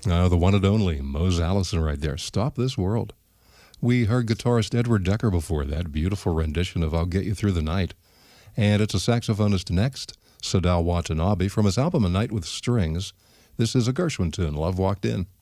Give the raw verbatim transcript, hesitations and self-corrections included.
Uh, the one and only Mose Allison right there. Stop This World. We heard guitarist Edward Decker before that. Beautiful rendition of I'll Get You Through the Night. And it's a saxophonist next, Sadal Watanabe, from his album A Night with Strings. This is a Gershwin tune, Love Walked In.